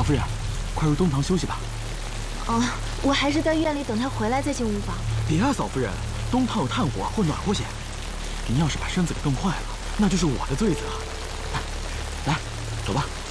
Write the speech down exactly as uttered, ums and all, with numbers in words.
夫人，快入东堂休息吧。 哦，我还是在院里等他回来再进屋房。 别啊，嫂夫人，东堂有炭火或暖和些。您要是把身子给冻坏了，那就是我的罪责。来，走吧。